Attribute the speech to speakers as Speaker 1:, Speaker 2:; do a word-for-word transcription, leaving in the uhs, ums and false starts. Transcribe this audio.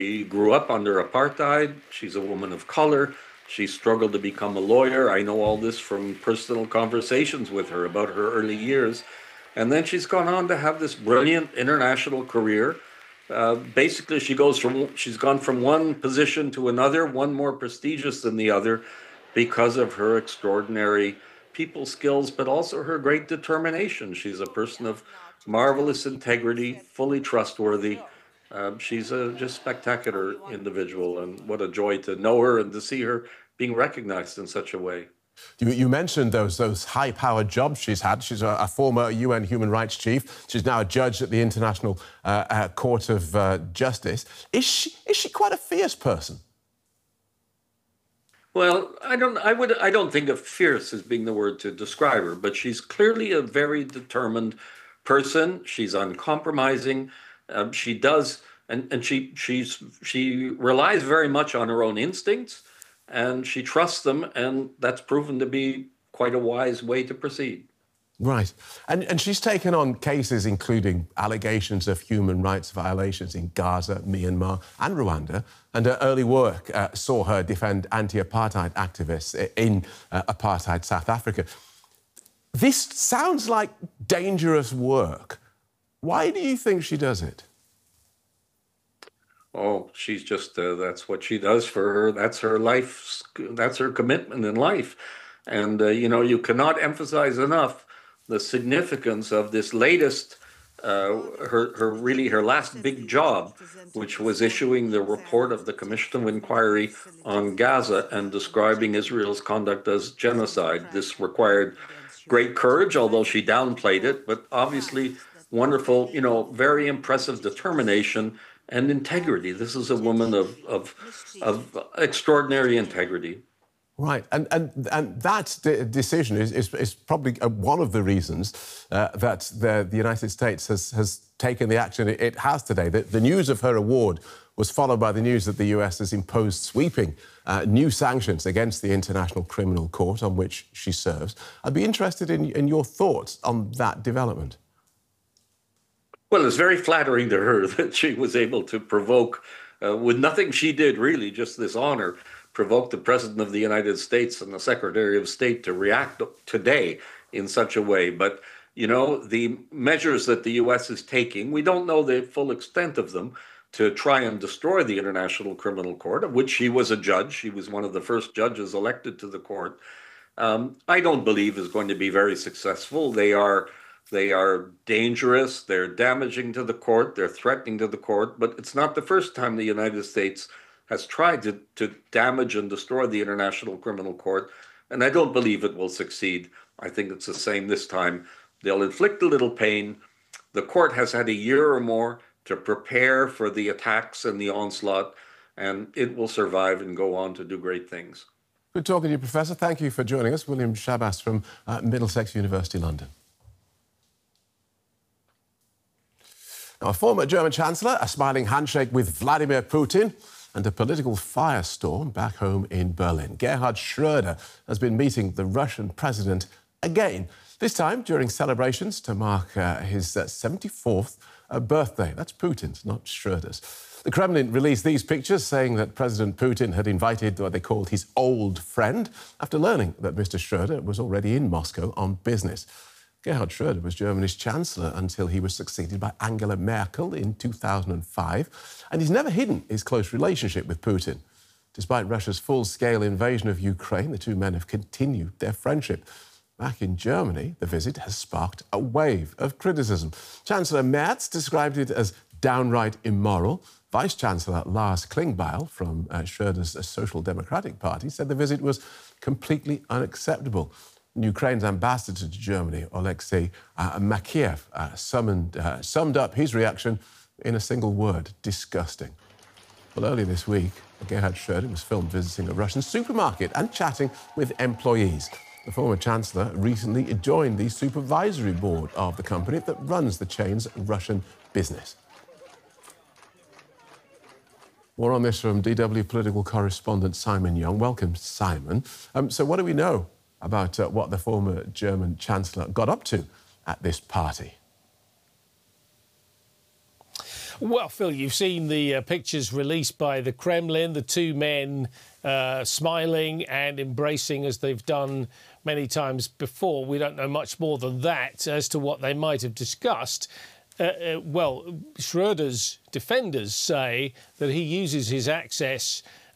Speaker 1: She grew up under apartheid. She's a woman of color. She struggled to become a lawyer. I know all this from personal conversations with her about her early years. And then she's gone on to have this brilliant international career. Uh, basically, she goes from she's gone from one position to another, one more prestigious than the other, because of her extraordinary people skills, but also her great determination. She's a person of marvelous integrity, fully trustworthy. Um, she's a just spectacular individual, and what a joy to know her and to see her being recognized in such a way.
Speaker 2: You, you mentioned those those high-powered jobs she's had. She's a, a former U N human rights chief. She's now a judge at the International uh, uh, Court of uh, Justice. Is she is she quite a fierce person?
Speaker 1: Well, I don't. I would. I don't think of fierce as being the word to describe her, but she's clearly a very determined person. She's uncompromising. Um, she does, and and she she's she relies very much on her own instincts, and she trusts them, and that's proven to be quite a wise way to proceed.
Speaker 2: Right. And, and she's taken on cases including allegations of human rights violations in Gaza, Myanmar and Rwanda. And her early work uh, saw her defend anti-apartheid activists in uh, apartheid South Africa. This sounds like dangerous work. Why do you think she does it?
Speaker 1: Oh, she's just, uh, that's what she does for her. That's her life. That's her commitment in life. And, uh, you know, you cannot emphasize enough the significance of this latest, uh, her, her really her last big job, which was issuing the report of the Commission of Inquiry on Gaza and describing Israel's conduct as genocide. This required great courage, although she downplayed it, but obviously wonderful, you know, very impressive determination and integrity. This is a woman of, of, of extraordinary integrity.
Speaker 2: Right, and and and that de decision is, is is probably one of the reasons uh, that the, the United States has has taken the action it, it has today. The, the news of her award was followed by the news that the U S has imposed sweeping uh, new sanctions against the International Criminal Court on which she serves. I'd be interested in, in your thoughts on that development.
Speaker 1: Well, it's very flattering to her that she was able to provoke, uh, with nothing she did really, just this honor, provoke the President of the United States and the Secretary of State to react today in such a way. But, you know, the measures that the U S is taking, we don't know the full extent of them, to try and destroy the International Criminal Court, of which she was a judge. She was one of the first judges elected to the court. Um, I don't believe is going to be very successful. They are They are dangerous, they're damaging to the court, they're threatening to the court, but it's not the first time the United States has tried to, to damage and destroy the International Criminal Court, and I don't believe it will succeed. I think it's the same this time. They'll inflict a little pain. The court has had a year or more to prepare for the attacks and the onslaught, and it will survive and go on to do great things.
Speaker 2: Good talking to you, Professor. Thank you for joining us. William Shabas from uh, Middlesex University, London. Now, a former German Chancellor, a smiling handshake with Vladimir Putin, and a political firestorm back home in Berlin. Gerhard Schröder has been meeting the Russian president again, this time during celebrations to mark uh, his uh, seventy-fourth uh, birthday. That's Putin's, not Schröder's. The Kremlin released these pictures saying that President Putin had invited what they called his old friend after learning that Mister Schröder was already in Moscow on business. Gerhard Schröder was Germany's chancellor until he was succeeded by Angela Merkel in two thousand five, and he's never hidden his close relationship with Putin. Despite Russia's full-scale invasion of Ukraine, the two men have continued their friendship. Back in Germany, the visit has sparked a wave of criticism. Chancellor Merz described it as downright immoral. Vice-Chancellor Lars Klingbeil from uh, Schröder's Social Democratic Party said the visit was completely unacceptable. Ukraine's ambassador to Germany, Alexei uh, Makiev, uh, summoned, uh, summed up his reaction in a single word: disgusting. Well, earlier this week, Gerhard Schröder was filmed visiting a Russian supermarket and chatting with employees. The former chancellor recently joined the supervisory board of the company that runs the chain's Russian business. More on this from D W political correspondent Simon Young. Welcome, Simon. Um, so what do we know about uh, what the former German Chancellor got up to at this party?
Speaker 3: Well, Phil, you've seen the uh, pictures released by the Kremlin, the two men uh, smiling and embracing as they've done many times before. We don't know much more than that as to what they might have discussed. Uh, uh, well, Schroeder's defenders say that he uses his access